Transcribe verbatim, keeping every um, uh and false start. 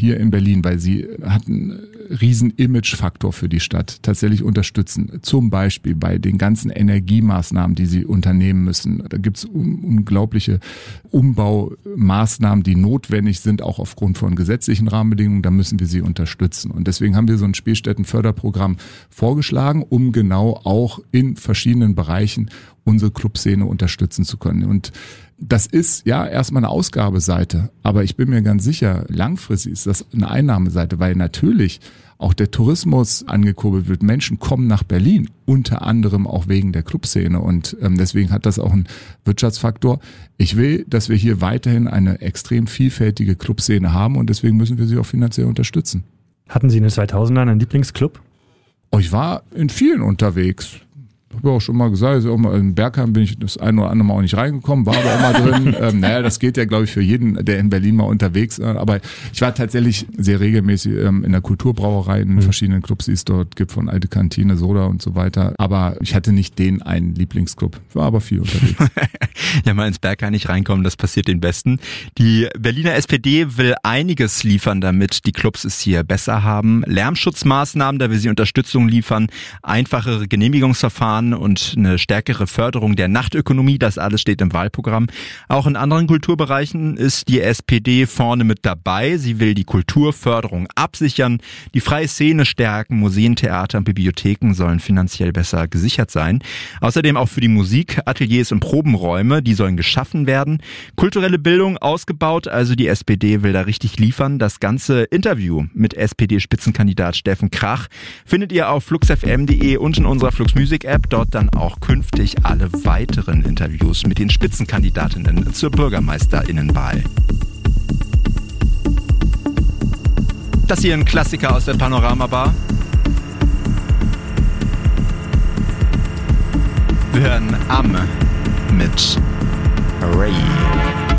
hier in Berlin, weil sie hat einen riesen Imagefaktor für die Stadt, tatsächlich unterstützen. Zum Beispiel bei den ganzen Energiemaßnahmen, die sie unternehmen müssen. Da gibt es un- unglaubliche Umbaumaßnahmen, die notwendig sind, auch aufgrund von gesetzlichen Rahmenbedingungen. Da müssen wir sie unterstützen. Und deswegen haben wir so ein Spielstättenförderprogramm vorgeschlagen, um genau auch in verschiedenen Bereichen unsere Clubszene unterstützen zu können. Und das ist ja erstmal eine Ausgabeseite, aber ich bin mir ganz sicher, langfristig ist das eine Einnahmeseite, weil natürlich auch der Tourismus angekurbelt wird. Menschen kommen nach Berlin, unter anderem auch wegen der Clubszene und ähm, deswegen hat das auch einen Wirtschaftsfaktor. Ich will, dass wir hier weiterhin eine extrem vielfältige Clubszene haben und deswegen müssen wir sie auch finanziell unterstützen. Hatten Sie in den zweitausendern einen Lieblingsclub? Oh, ich war in vielen unterwegs. Ich habe ja auch schon mal gesagt, also auch mal in Bergheim bin ich das ein oder andere Mal auch nicht reingekommen, war aber auch mal drin. ähm, naja, das geht ja, glaube ich, für jeden, der in Berlin mal unterwegs ist. Aber ich war tatsächlich sehr regelmäßig ähm, in der Kulturbrauerei, in mhm. verschiedenen Clubs, die es dort gibt, von Alte Kantine, Soda und so weiter. Aber ich hatte nicht den einen Lieblingsclub. Ich war aber viel unterwegs. Ja, mal ins Bergheim nicht reinkommen, das passiert den Besten. Die Berliner S P D will einiges liefern, damit die Clubs es hier besser haben. Lärmschutzmaßnahmen, da will sie Unterstützung liefern, einfachere Genehmigungsverfahren und eine stärkere Förderung der Nachtökonomie, das alles steht im Wahlprogramm. Auch in anderen Kulturbereichen ist die S P D vorne mit dabei. Sie will die Kulturförderung absichern, die freie Szene stärken, Museen, Theater und Bibliotheken sollen finanziell besser gesichert sein. Außerdem auch für die Musik, Ateliers und Probenräume, die sollen geschaffen werden. Kulturelle Bildung ausgebaut, also die S P D will da richtig liefern. Das ganze Interview mit S P D-Spitzenkandidat Steffen Krach findet ihr auf fluxfm punkt de und in unserer Flux Music App. Dort dann auch künftig alle weiteren Interviews mit den Spitzenkandidatinnen zur BürgermeisterInnenwahl. Das hier ein Klassiker aus der Panorama-Bar. Wir hören Am mit